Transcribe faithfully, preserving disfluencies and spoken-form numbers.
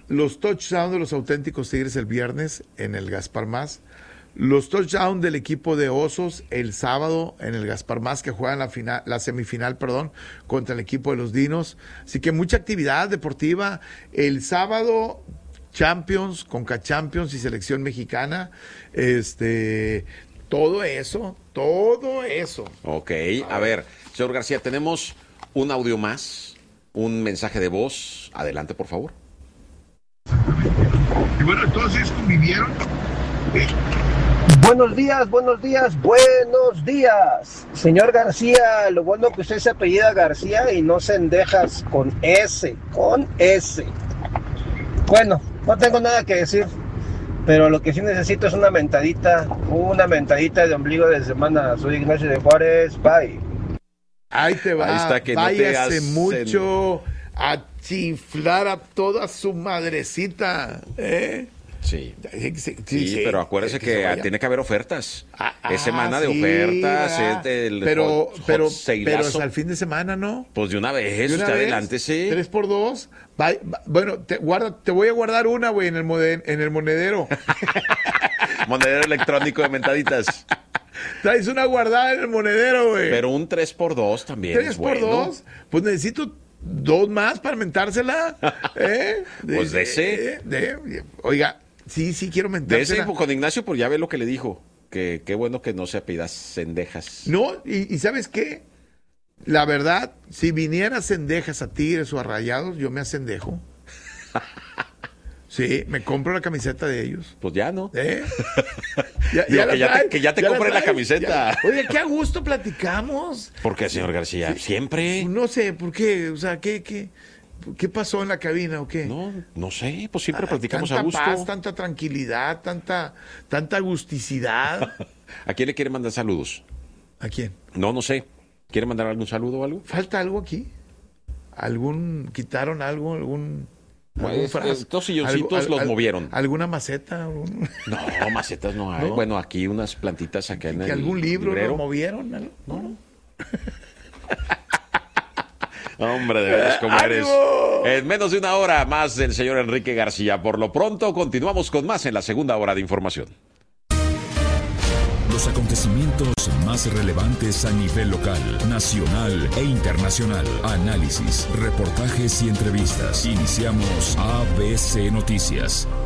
los touchdowns de los auténticos Tigres el viernes en el Gaspar Más, los touchdowns del equipo de Osos el sábado en el Gaspar Más, que juegan la final, la semifinal, perdón, contra el equipo de los Dinos. Así que mucha actividad deportiva. El sábado, Champions, Conca Champions y selección mexicana. Este, todo eso, todo eso. Ok, a ver, señor García, tenemos un audio más, un mensaje de voz. Adelante, por favor. Y bueno, entonces convivieron. Eh, Buenos días, buenos días, buenos días. Señor García, lo bueno que usted se apellida García y no Cendejas con S, con S. Bueno, no tengo nada que decir, pero lo que sí necesito es una mentadita, una mentadita de ombligo de semana. Soy Ignacio de Juárez, bye. Ahí te va, Ahí está, que no váyase te hagas mucho en... a chiflar a toda su madrecita, ¿eh? Sí. Sí, sí, Sí, sí, sí, pero acuérdese que, que, que tiene que haber ofertas. Ah, es semana ah, de sí, ofertas. ¿verdad? Es del pero, hot, hot pero, saleazo. pero hasta el fin de semana, ¿no? Pues de una vez, ¿De una usted vez? adelántese. Tres por dos. Va, va, bueno, te, guarda, te voy a guardar una, güey, en el mode, en el monedero. Monedero electrónico de mentaditas. Traes una guardada en el monedero, güey. Pero un tres por dos también ¿Tres es por bueno. dos? Pues necesito dos más para mentársela. ¿Eh? De, Pues de ese. De, de, oiga, sí, sí quiero De mentársela. ese con Ignacio, pues ya ve lo que le dijo. Que qué bueno que no se apellidas Cendejas. No, y, y ¿sabes qué? La verdad, si viniera Cendejas a Tigres o a Rayados, yo me acendejo. Sí, me compro la camiseta de ellos. Pues ya, ¿no? ¿Eh? Ya, Digo, la que, ya traes, te, que ya te la compre la traes, camiseta. ya. Oye, qué a gusto platicamos. ¿Por qué, señor García? Sí. Siempre. No sé, ¿por qué? O sea, ¿qué, qué, qué pasó en la cabina o qué? No, no sé, pues siempre Ah, platicamos tanta a gusto. paz, tanta tranquilidad, tanta, tanta agusticidad. ¿A quién le quiere mandar saludos? ¿A quién? No, no sé. ¿Quiere mandar algún saludo o algo? ¿Falta algo aquí? ¿Algún, quitaron algo, algún... Pues, estos silloncitos algo, los al, movieron. ¿Alguna maceta? Un... No, macetas no hay. ¿No? Bueno, aquí unas plantitas acá en el ¿Algún libro librero. lo movieron? ¿No? ¿No? Hombre, de veras, ¿cómo eres? En menos de una hora más del señor Enrique García. Por lo pronto, continuamos con más en la segunda hora de información. Los acontecimientos más relevantes a nivel local, nacional e internacional. Análisis, reportajes y entrevistas. Iniciamos A B C Noticias.